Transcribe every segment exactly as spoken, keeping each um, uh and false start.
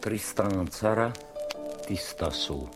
Tristan Tzara, tiszta szó.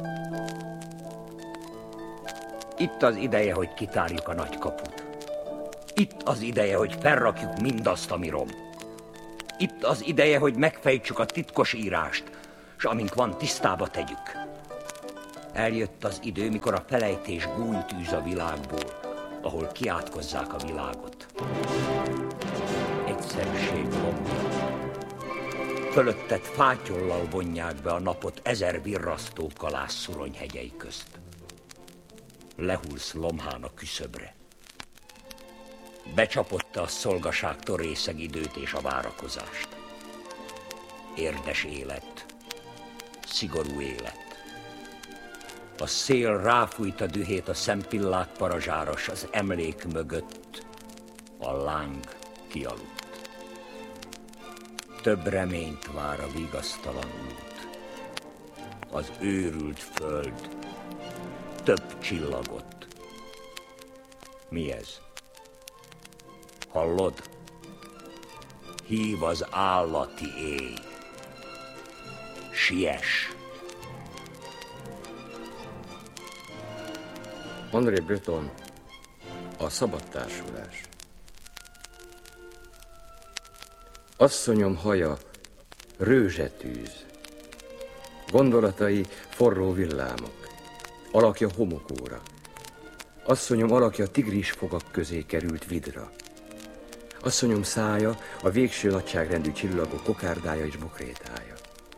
Itt az ideje, hogy kitárjuk a nagy kaput. Itt az ideje, hogy felrakjuk mindazt, ami rom. Itt az ideje, hogy megfejtsük a titkos írást, s amink van, tisztába tegyük. Eljött az idő, mikor a felejtés gúnyt űz a világból, ahol kiátkozzák a világot. Egyszerűség romja. Fölötted fátyollal vonják be a napot ezer virrasztó kalász szuronyhegyei közt. Lehullsz lomhán a küszöbre. Becsapott a szolgaságtól részeg időt és a várakozást. Érdes élet, szigorú élet. A szél ráfújta dühét a szempillák parazsára, s az emlék mögött a láng kialudt. Több reményt vár a vigasztalan út, az őrült föld, több csillagot. Mi ez? Hallod? Hív az állati éj. Siess! André Breton, a szabad társulás. Asszonyom haja rőzsetűz, gondolatai forró villámok, alakja homokóra. Asszonyom alakja tigris fogak közé került vidra. Asszonyom szája a végső nagyságrendű csillagok kokárdája és bokrétája.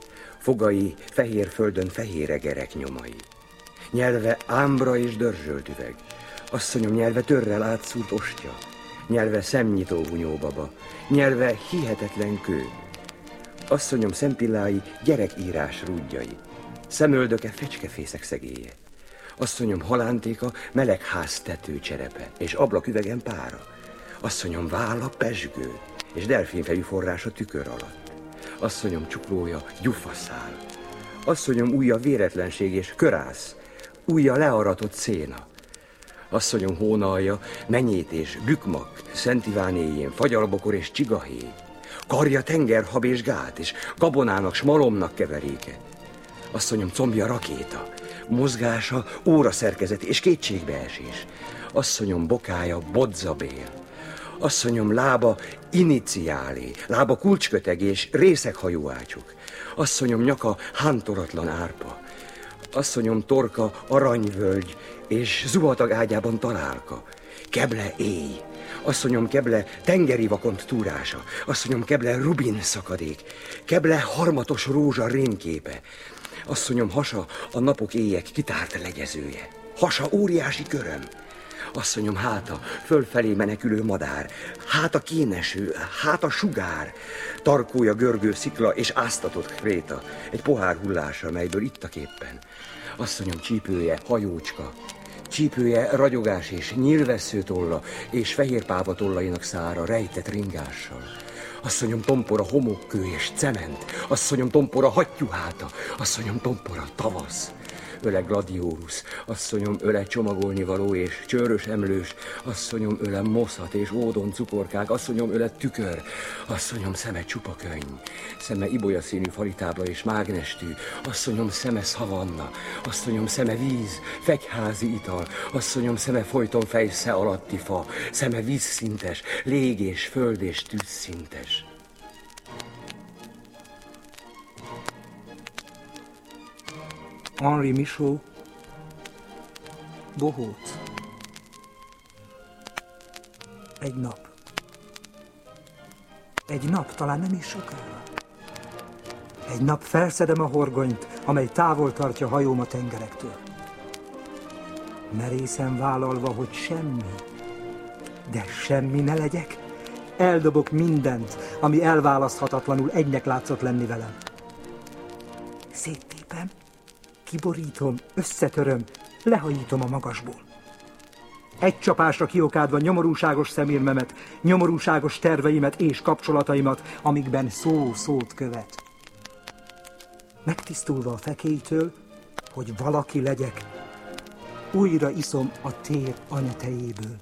Fogai fehér földön fehér egerek nyomai. Nyelve ámbra és dörzsölt üveg. Asszonyom nyelve törrel átszúrt ostya. Nyelve szemnyitó bunyóbaba. Nyelve hihetetlen kő. Asszonyom szempillái gyerekírás rúdjai. Szemöldöke fecskefészek szegélye. Asszonyom halántéka melegház tetőcserepe, és ablaküvegen pára. Asszonyom válla pezsgő, és delfínfejű forrása tükör alatt. Asszonyom csuklója gyufaszál. Asszonyom ujja véretlenség és körász, ujja learatott széna. Asszonyom hónalja menyét és bükmak, Szent Iván éjjén, fagyalbokor és csigahé. Karja tengerhab és gát, és gabonának s malomnak keveréke. Asszonyom combja rakéta, mozgása óraszerkezeti és kétségbeesés. Asszonyom bokája bodzabél. Asszonyom lába iniciálé, lába kulcsköteg és részeghajú ácsuk. Asszonyom nyaka hántoratlan árpa. Asszonyom torka aranyvölgy, és zuhatag ágyában találka. Keble éj. Asszonyom keble tengeri vakont túrása. Asszonyom keble rubin szakadék. Keble harmatos rózsa rémképe. Asszonyom hasa a napok éjek kitárt legyezője. Hasa óriási köröm. Asszonyom háta fölfelé menekülő madár. Háta kéneső, háta sugár. Tarkója görgő szikla és áztatott kréta. Egy pohár hullása, melyből ittak éppen. Asszonyom csípője hajócska. Csípője ragyogás és nyílvessző tolla, és fehér páva tollainak szára rejtett ringással. Asszonyom tompora homokkő és cement. Asszonyom tompora hattyúháta. Asszonyom tompora tavasz. Öle gladiolus, asszonyom öle csomagolnivaló és csőrös emlős, asszonyom öle moszat és ódon cukorkák, asszonyom öle tükör, asszonyom szeme csupa könyv, szeme ibolyaszínű falitábla és mágnestű, asszonyom szeme szavanna, asszonyom szeme víz, fegyházi ital, asszonyom szeme folyton fejsze alatti fa, szeme vízszintes, lég és föld és tűzszintes. Henri Michaud, bohóc. Egy nap. Egy nap, talán nem is sokára. Egy nap felszedem a horgonyt, amely távol tartja hajóm a tengerektől. Merészen vállalva, hogy semmi, de semmi ne legyek, eldobok mindent, ami elválaszthatatlanul egynek látszott lenni velem. Széttépem, kiborítom, összetöröm, lehajítom a magasból. Egy csapásra kiokádva nyomorúságos szemérmemet, nyomorúságos terveimet és kapcsolataimat, amikben szó szót követ. Megtisztulva a fekélytől, hogy valaki legyek, újra iszom a tér anyatejéből.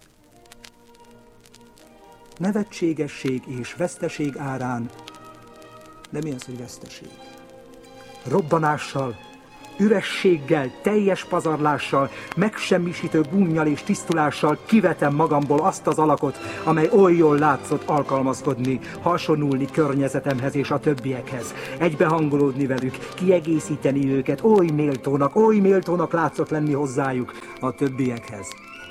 Nevetségesség és veszteség árán, de mi az, hogy veszteség? robbanással, ürességgel, teljes pazarlással, megsemmisítő gúnnyal és tisztulással kivetem magamból azt az alakot, amely oly jól látszott alkalmazkodni, hasonulni környezetemhez és a többiekhez, egybehangolódni velük, kiegészíteni őket, oly méltónak, oly méltónak látszott lenni hozzájuk a többiekhez.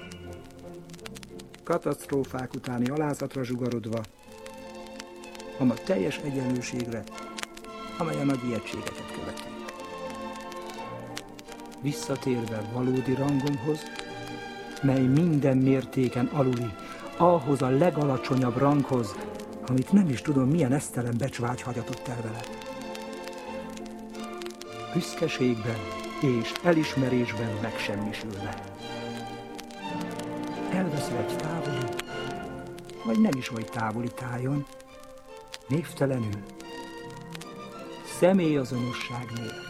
Katasztrófák utáni alázatra zsugarodva, a teljes egyenlőségre, amely a nagy ijegységeket követi. Visszatérve valódi rangomhoz, mely minden mértéken aluli, ahhoz a legalacsonyabb ranghoz, amit nem is tudom, milyen esztelen becsvágy hagyatott el vele. Büszkeségben és elismerésben megsemmisülve. Elveszel egy távoli, vagy nem is vagy távoli tájon, névtelenül, személyazonosság nélkül.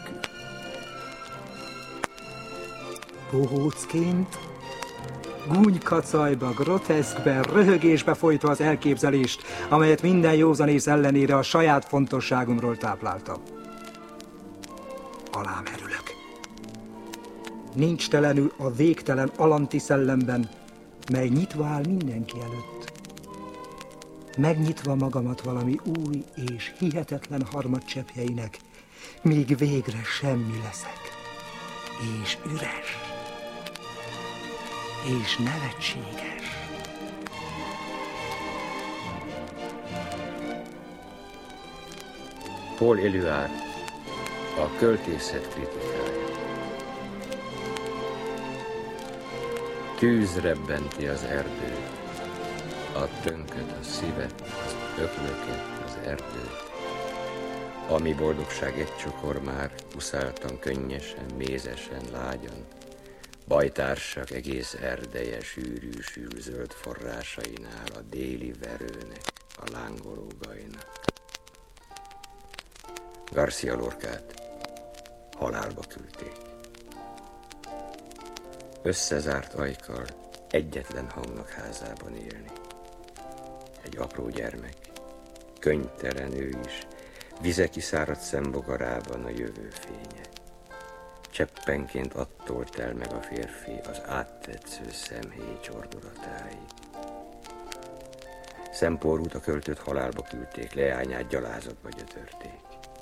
Bohócként, gúnykacajba, groteszkben, röhögésbe folytva az elképzelést, amelyet minden józanész ellenére a saját fontosságomról tápláltam. Alámerülök. Nincs telenül a végtelen alanti szellemben, mely nyitva áll mindenki előtt. Megnyitva magamat valami új és hihetetlen harmadcseppjeinek, míg végre semmi leszek, és üres, és nevetséges. Paul Éluard, a költészet kritikája. Tűz rebbenti az erdőt, a tönköt, a szívet, az öklöket, az erdőt. A mi boldogság egy csokor már, uszáltan könnyesen, mézesen, lágyan. Bajtársak egész erdeje sűrű, sűrűzöld forrásainál, a déli verőnek, a lángoló gajnak. Garcia Lorcát halálba küldték. Összezárt ajkkal egyetlen hangnak házában élni. Egy apró gyermek, könyvtelen ő is, vize kiszáradt szembogarában a jövő fénye. Cseppenként attól tel meg a férfi az áttetsző szemhéj csordulatáig. Szemporút a költőt halálba küldték, leányát gyalázatba gyötörték.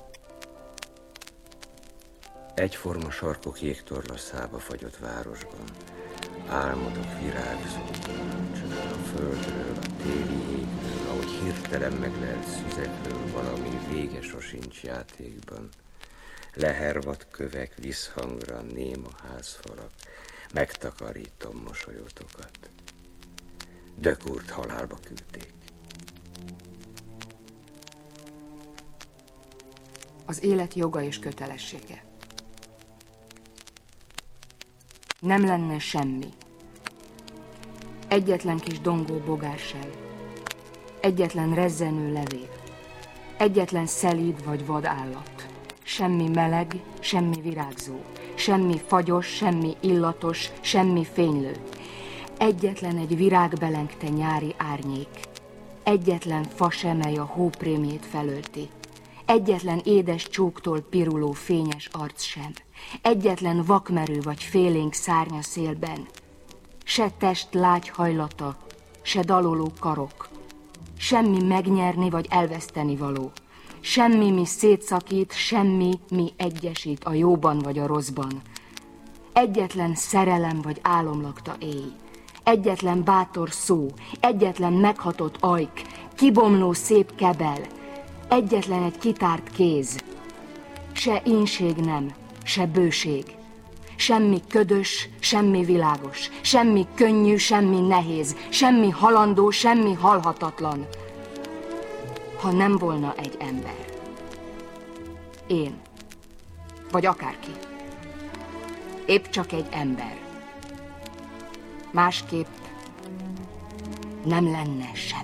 Egyforma sarkok jégtorlaszába fagyott városban, álmodok virágzóban, csak a földről, a téli égről, ahogy hirtelen meglelt szüzekről valami vége sosincs játékban. Lehervadt kövek, visszhangra, néma házfalak, megtakarítom mosolyotokat. Dökurt halálba küldték. Az élet joga és kötelessége. Nem lenne semmi. Egyetlen kis dongó bogár sem. Egyetlen rezzenő levél. Egyetlen szelíd vagy vad állat. Semmi meleg, semmi virágzó. Semmi fagyos, semmi illatos, semmi fénylő. Egyetlen egy virág belengte nyári árnyék. Egyetlen fa sem, mely a hóprémjét felölti. Egyetlen édes csóktól piruló fényes arc sem. Egyetlen vakmerő vagy félénk szárnya szélben. Se test lágy hajlata, se daloló karok. Semmi megnyerni vagy elveszteni való. Semmi, mi szétszakít, semmi, mi egyesít a jóban vagy a rosszban. Egyetlen szerelem vagy álom lakta éj. Egyetlen bátor szó, egyetlen meghatott ajk, kibomló szép kebel. Egyetlen egy kitárt kéz. Se ínség nem, se bőség. Semmi ködös, semmi világos. Semmi könnyű, semmi nehéz. Semmi halandó, semmi halhatatlan. Ha nem volna egy ember. Én. Vagy akárki. Épp csak egy ember. Másképp nem lenne semmi.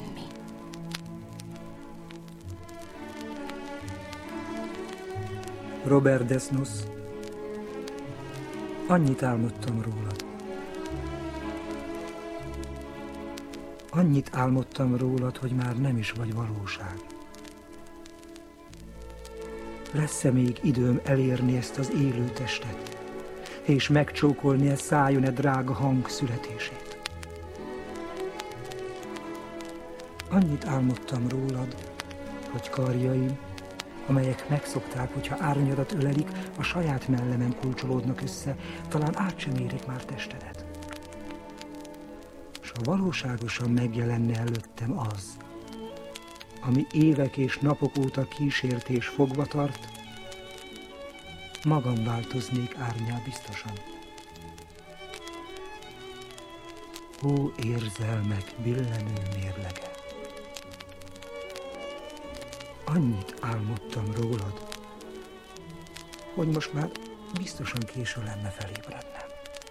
Robert Desnos. Annyit álmodtam rólad. Annyit álmodtam rólad, hogy már nem is vagy valóság. Lesz-e még időm elérni ezt az élő testet, és megcsókolni e szájon e drága hang születését? Annyit álmodtam rólad, hogy karjaim, amelyek megszokták, hogyha árnyadat ölelik, a saját mellemen kulcsolódnak össze, talán át sem érik már testedet. S ha valóságosan megjelenne előttem az, ami évek és napok óta kísért és fogva tart, magam változnék árnyá biztosan. Ó, érzelmek billenő mérlege! Annyit álmodtam rólad, hogy most már biztosan késő lenne felébrednem.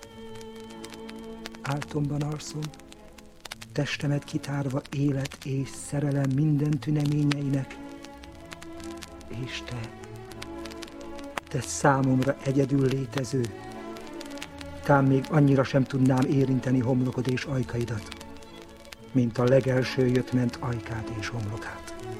Áltomban alszom, testemet kitárva élet és szerelem minden tüneményeinek, és te, te számomra egyedül létező, tám még annyira sem tudnám érinteni homlokod és ajkaidat, mint a legelső jött-ment ajkát és homlokát.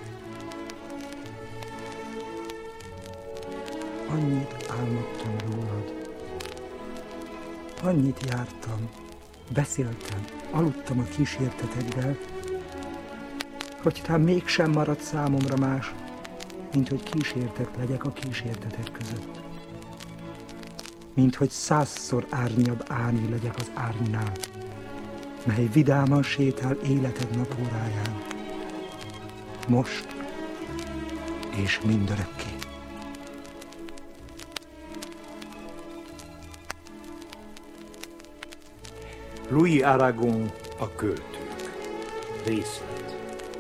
Annyit álmodtam rólad, annyit jártam, beszéltem, aludtam a kísértetekkel, hogy tám mégsem maradt számomra más, mint hogy kísértet legyek a kísértetek között. Mint hogy százszor árnyabb árny legyek az árnynál, mely vidáman sétál életed napóráján. Most és mindörökké. Louis Aragon, a költők. Részlet.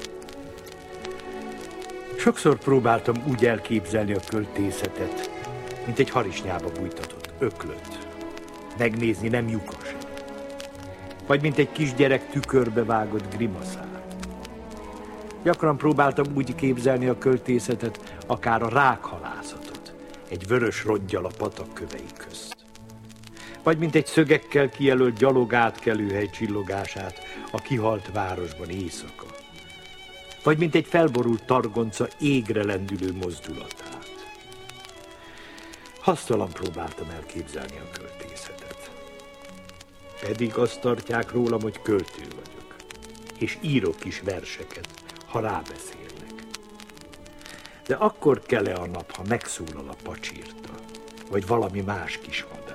Sokszor próbáltam úgy elképzelni a költészetet, mint egy harisnyába bújtatott öklöt. Megnézni nem lyukas. Vagy mint egy kisgyerek tükörbe vágott grimaszát. Gyakran próbáltam úgy képzelni a költészetet, akár a rákhalászatot, egy vörös rongyal a patak kövei közt. Vagy mint egy szögekkel kijelölt gyalogátkelőhely csillogását a kihalt városban éjszaka. Vagy mint egy felborult targonca égre lendülő mozdulatát. Hasztalan próbáltam elképzelni a költészetet. Pedig azt tartják rólam, hogy költő vagyok, és írok is verseket, ha rábeszélnek. De akkor kell-e a nap, ha megszólal a pacsirta, vagy valami más kis madár?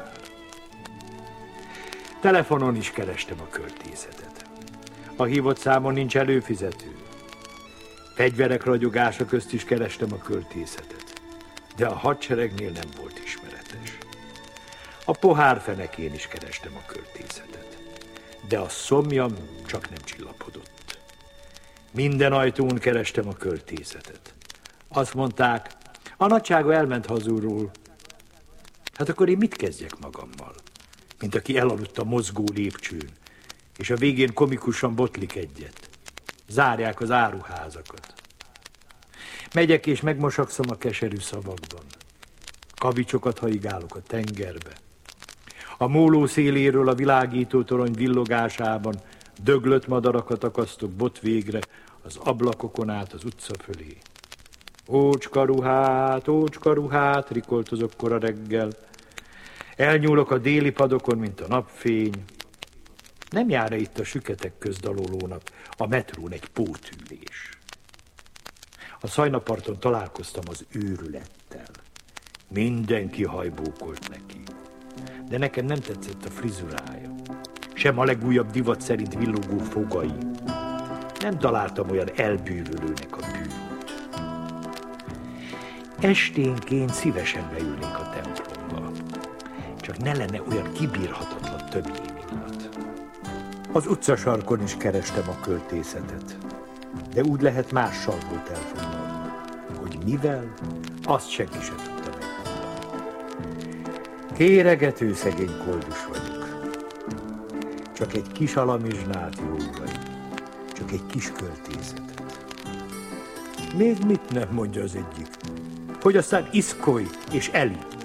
Telefonon is kerestem a költészetet. A hívott számon nincs előfizető. Fegyverek ragyogása közt is kerestem a költészetet, de a hadseregnél nem volt ismeretes. A pohárfenekén is kerestem a költészetet, de a szomjam csak nem csillapodott. Minden ajtón kerestem a költészetet. Azt mondták, a nagysága elment hazulról. Hát akkor én mit kezdjek magammal? Mint aki elaludt a mozgó lépcsőn, és a végén komikusan botlik egyet. Zárják az áruházakat. Megyek és megmosakszom a keserű szavakban. Kavicsokat haigálok a tengerbe. A móló széléről a világító torony villogásában döglött madarakat akasztok bot végre az ablakokon át az utca fölé. Ócska ruhát, ócska ruhát, rikoltozok kora reggel. Elnyúlok a déli padokon, mint a napfény. Nem jár-e itt a süketek közdalolónak a metrón egy pótülés? A Szajnaparton találkoztam az őrülettel. Mindenki hajbókolt neki. De nekem nem tetszett a frizurája. Sem a legújabb divat szerint villogó fogai. Nem találtam olyan elbűvölőnek a bűnöt. Esténként szívesen beülnék a templomba. Csak ne lenne olyan kibírhatatlan több éniglat. Az utcasarkon is kerestem a költészetet, de úgy lehet más sarkot elfoglalni, hogy mivel, azt senki sem tudta megmondani. Kéregető szegény koldus vagyok. Csak egy kis alamizsnát, jó uraim, csak egy kis költészetet. Még mit nem mondja az egyik, hogy aztán iszkolj és elít.